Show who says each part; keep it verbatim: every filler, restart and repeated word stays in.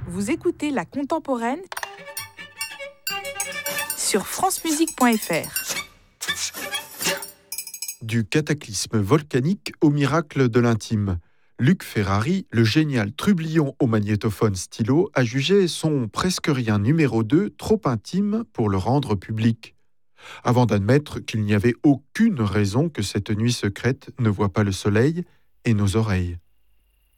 Speaker 1: Vous écoutez La Contemporaine sur francemusique point f r.
Speaker 2: Du cataclysme volcanique au miracle de l'intime. Luc Ferrari, le génial trublion au magnétophone stylo, a jugé son Presque Rien numéro deux trop intime pour le rendre public, avant d'admettre qu'il n'y avait aucune raison que cette nuit secrète ne voie pas le soleil et nos oreilles.